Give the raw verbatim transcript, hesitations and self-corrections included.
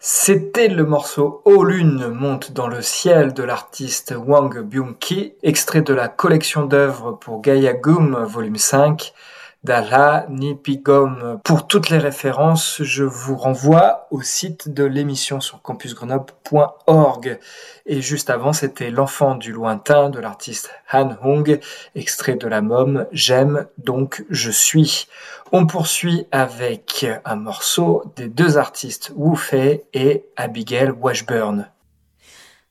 C'était le morceau Oh Lune monte dans le ciel de l'artiste Wang Byung-ki, extrait de la collection d'œuvres pour Gaia Gum volume cinq, d'Ala Nipigom. Pour toutes les références, je vous renvoie au site de l'émission sur campus grenoble point org. Et juste avant, c'était L'enfant du lointain de l'artiste Han Hong, extrait de l'album J'aime donc je suis. On poursuit avec un morceau des deux artistes Wu Fei et Abigail Washburn.